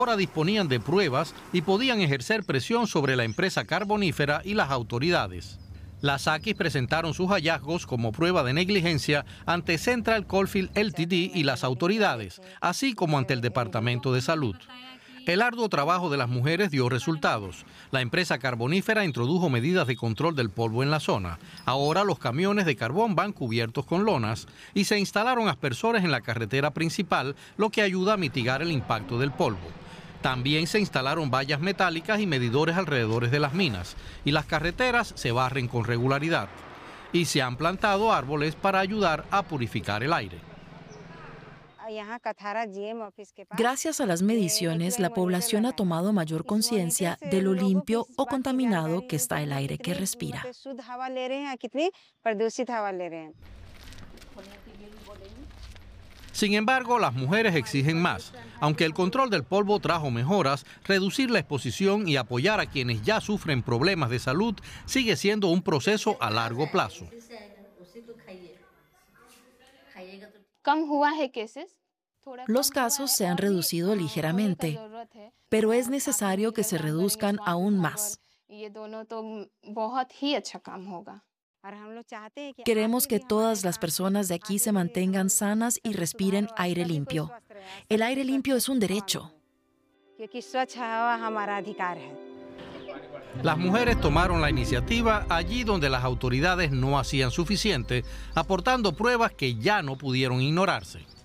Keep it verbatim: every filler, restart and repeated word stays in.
Ahora disponían de pruebas y podían ejercer presión sobre la empresa carbonífera y las autoridades. Las Saquis presentaron sus hallazgos como prueba de negligencia ante Central Coalfield L T D y las autoridades, así como ante el Departamento de Salud. El arduo trabajo de las mujeres dio resultados. La empresa carbonífera introdujo medidas de control del polvo en la zona. Ahora los camiones de carbón van cubiertos con lonas y se instalaron aspersores en la carretera principal, lo que ayuda a mitigar el impacto del polvo. También se instalaron vallas metálicas y medidores alrededor de las minas, y las carreteras se barren con regularidad. Y se han plantado árboles para ayudar a purificar el aire. Gracias a las mediciones, la población ha tomado mayor conciencia de lo limpio o contaminado que está el aire que respira. Sin embargo, las mujeres exigen más. Aunque el control del polvo trajo mejoras, reducir la exposición y apoyar a quienes ya sufren problemas de salud sigue siendo un proceso a largo plazo. Los casos se han reducido ligeramente, pero es necesario que se reduzcan aún más. Queremos que todas las personas de aquí se mantengan sanas y respiren aire limpio. El aire limpio es un derecho. Las mujeres tomaron la iniciativa allí donde las autoridades no hacían suficiente, aportando pruebas que ya no pudieron ignorarse.